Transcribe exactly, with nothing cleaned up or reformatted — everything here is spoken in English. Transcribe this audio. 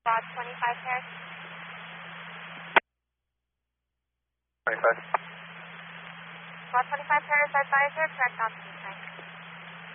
Squad twenty-five Paris. twenty-five. Squad twenty-five Paris, advisor, correct altitude.